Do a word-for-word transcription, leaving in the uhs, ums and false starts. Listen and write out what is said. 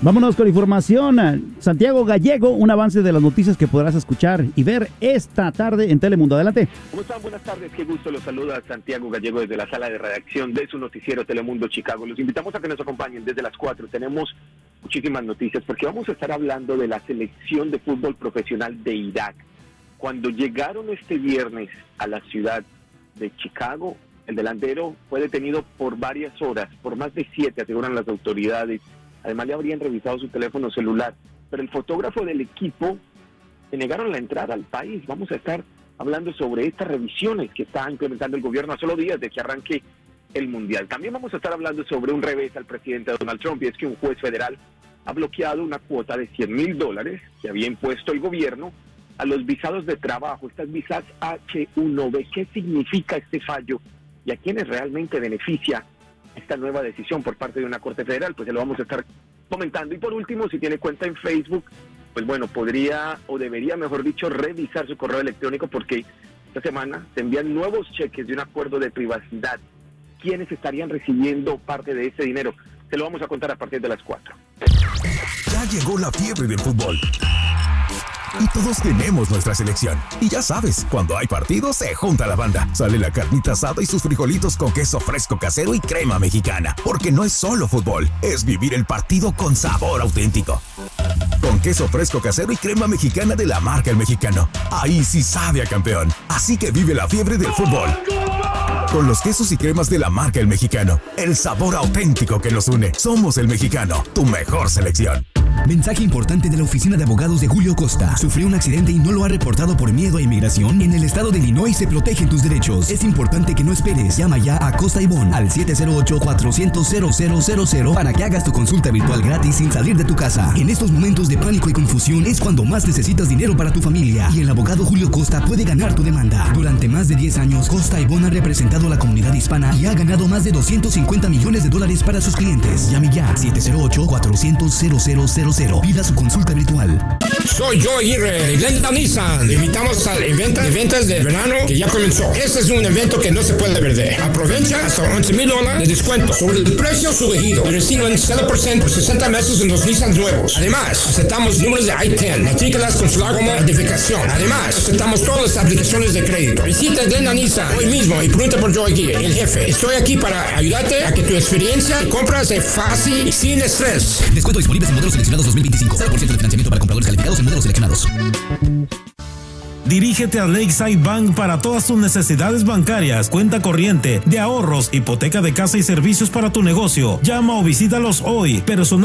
Vámonos con información. Santiago Gallego, un avance de las noticias que podrás escuchar y ver esta tarde en Telemundo. Adelante. ¿Cómo están? Buenas tardes. Qué gusto los saluda Santiago Gallego desde la sala de redacción de su noticiero Telemundo Chicago. Los invitamos a que nos acompañen desde las cuatro. Tenemos muchísimas noticias porque vamos a estar hablando de la selección de fútbol profesional de Irak. Cuando llegaron este viernes a la ciudad de Chicago, el delantero fue detenido por varias horas, por más de siete, aseguran las autoridades. Además le habrían revisado su teléfono celular, pero el fotógrafo del equipo le negaron la entrada al país. Vamos a estar hablando sobre estas revisiones que está implementando el gobierno a solo días de que arranque el Mundial. También vamos a estar hablando sobre un revés al presidente Donald Trump, y es que un juez federal ha bloqueado una cuota de cien mil dólares que había impuesto el gobierno a los visados de trabajo, estas visas H uno B. ¿Qué significa este fallo y a quiénes realmente beneficia esta nueva decisión por parte de una corte federal? Pues se lo vamos a estar comentando. Y por último, si tiene cuenta en Facebook, pues bueno, podría o debería, mejor dicho, revisar su correo electrónico, porque esta semana se envían nuevos cheques de un acuerdo de privacidad. ¿Quiénes estarían recibiendo parte de ese dinero? Se lo vamos a contar a partir de las cuatro. Ya llegó la fiebre del fútbol. Y todos tenemos nuestra selección. Y ya sabes, cuando hay partido se junta la banda. Sale la carnita asada y sus frijolitos con queso fresco casero y crema mexicana. Porque no es solo fútbol, es vivir el partido con sabor auténtico. Con queso fresco casero y crema mexicana de la marca El Mexicano. Ahí sí sabe a campeón. Así que vive la fiebre del fútbol con los quesos y cremas de la marca El Mexicano. El sabor auténtico que nos une. Somos El Mexicano, tu mejor selección. Mensaje importante de la oficina de abogados de Julio Costa. Sufrió un accidente y no lo ha reportado por miedo a inmigración. En el estado de Illinois se protegen tus derechos. Es importante que no esperes. Llama ya a Costa y Bon al siete cero ocho, cuatro cero cero, cero cero cero para que hagas tu consulta virtual gratis sin salir de tu casa. En estos momentos de pánico y confusión es cuando más necesitas dinero para tu familia. Y el abogado Julio Costa puede ganar tu demanda. Durante más de diez años, Costa y Bon ha representado a la comunidad hispana y ha ganado más de doscientos cincuenta millones de dólares para sus clientes. Llame ya siete cero ocho, cuatro cero cero, cero cero cero. Pida su consulta virtual. Soy yo, Aguirre, de Glenda Nissan. Le invitamos al evento de ventas de verano que ya comenzó. Este es un evento que no se puede perder. Aprovecha hasta once mil dólares de descuento sobre el precio subido y reciben cero por ciento por sesenta meses en los Nissan nuevos. Además, aceptamos números de I diez, matrículas con su larga identificación. Además, aceptamos todas las aplicaciones de crédito. Visita Glenda Nissan hoy mismo y pregunta por yo, Aguirre, el jefe. Estoy aquí para ayudarte a que tu experiencia de compra sea fácil y sin estrés. Descuento disponible en modelos seleccionados dos mil veinticinco. cero por ciento de financiamiento para compradores calificados en modelos seleccionados. Dirígete a Lakeside Bank para todas tus necesidades bancarias, cuenta corriente, de ahorros, hipoteca de casa y servicios para tu negocio. Llama o visítalos hoy. Personal